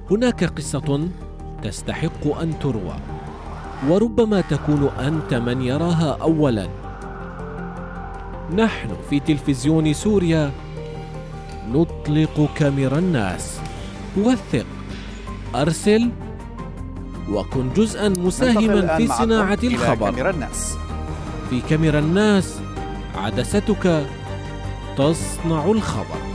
هناك قصة تستحق أن تروى، وربما تكون أنت من يراها أولاً. نحن في تلفزيون سوريا نطلق كاميرا الناس. وثق، أرسل، وكن جزءاً مساهماً في صناعة الخبر. في كاميرا الناس عدستك تصنع الخبر.